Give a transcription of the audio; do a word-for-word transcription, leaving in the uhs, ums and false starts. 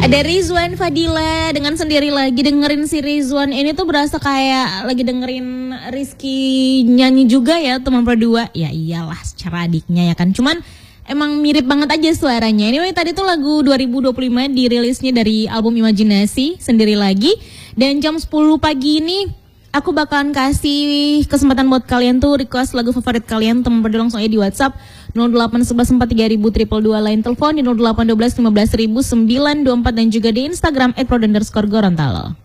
Ada Rizwan Fadila dengan Sendiri Lagi. Dengerin si Rizwan ini tuh berasa kayak lagi dengerin Rizky nyanyi juga ya teman berdua. Ya iyalah secara adiknya ya kan. Cuman emang mirip banget aja suaranya. Anyway tadi tuh lagu dua ribu dua puluh lima dirilisnya dari album Imajinasi Sendiri Lagi. Dan jam sepuluh pagi ini aku bakalan kasih kesempatan buat kalian tuh request lagu favorit kalian. Teman berdua langsung aja di WhatsApp nol delapan satu satu empat tiga nol nol nol dua lain telepon di nol delapan satu dua lima belas lima belas sembilan dua empat dan juga di Instagram et prod underscore Gorontalo.